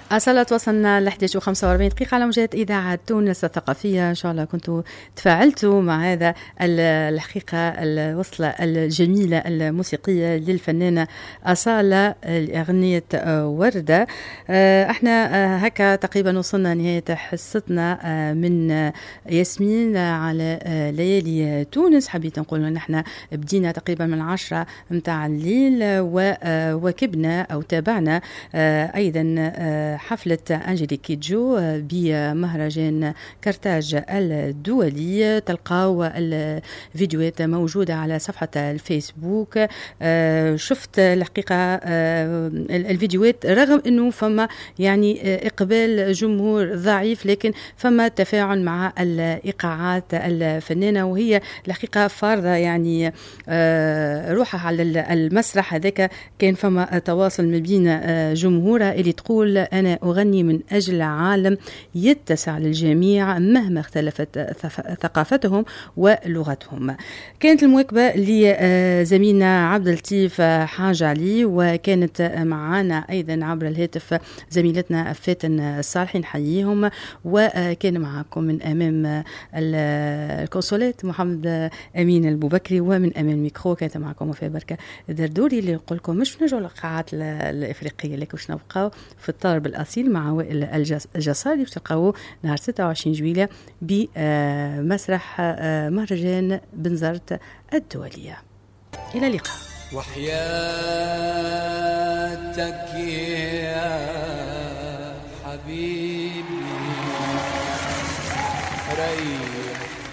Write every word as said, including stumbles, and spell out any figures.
أصلت وصلنا ل إحدى عشر وخمسة وأربعين دقيقة على موجات إذاعة تونس الثقافية. إن شاء الله كنتوا تفاعلتوا مع هذا الحقيقة الوصلة الجميلة الموسيقية للفنانة أصالة أغنية وردة. احنا هكا تقريبا وصلنا نهاية حصتنا من ياسمين على ليالي تونس. حبيت نقول ان احنا بدينا تقريبا من عشرة متاع الليل وواكبنا او تابعنا ايضا حفلة أنجيليك كيدجو بمهرجان كرتاج الدولي. تلقاو الفيديوهات موجودة على صفحة الفيسبوك. شفت الحقيقة الفيديوهات رغم أنه فما يعني إقبال جمهور ضعيف، لكن فما تفاعل مع الإيقاعات الفنانة، وهي الحقيقة فارضة يعني روحها على المسرح. هذاك كان فما تواصل ما بين جمهورها اللي تقول أنا أغني من أجل عالم يتسع للجميع مهما اختلفت ثقافتهم ولغتهم. كانت المواكبة لزميلنا عبد اللطيف حاج علي، وكانت معنا أيضا عبر الهاتف زميلتنا فاتن الصالحي، نحييهم. وكان معكم من أمام الكونسولات محمد أمين البوبكري، ومن أمام الميكرو كانت معكم وفاء بركة دردوري، اللي نقول لكم مش نرجعوا للقاعات الإفريقية، لكن باش نبقاو في الطرب الأصيل مع وائل الجساري، باش تلقاوه نهار ستة وعشرين جويلية بمسرح مهرجان بنزرت الدولية. إلى اللقاء. وحياتك يا حبيبي